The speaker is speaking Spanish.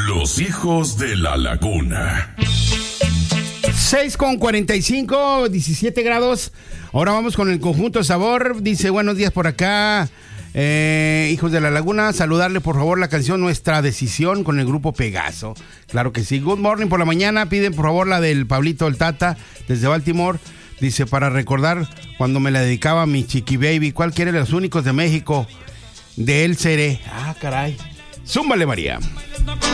Los hijos de la laguna. 6:45, 17 grados. Ahora vamos con el conjunto Sabor. Dice, buenos días por acá. Hijos de la Laguna, saludarle por favor la canción Nuestra Decisión con el grupo Pegaso. Claro que sí. Good morning por la mañana. Piden por favor la del Pablito el Tata desde Baltimore. Dice, para recordar cuando me la dedicaba a mi chiqui baby. ¿Cuál quiere? Los únicos de México. De él seré. Ah, caray. Zúmbale, María.